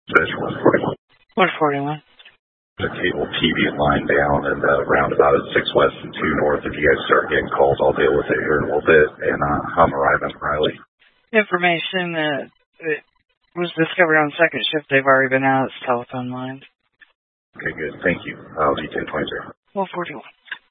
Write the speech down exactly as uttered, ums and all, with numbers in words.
That's one forty-one. one forty-one. The cable T V line down and uh, roundabout at six west and two north. If you guys start getting calls, I'll deal with it here in a little bit. And uh, I'm arriving, Riley. Information that it was discovered on second shift. They've already been out. It's telephone lines. Okay, good. Thank you. I'll be ten twenty-three. one forty-one.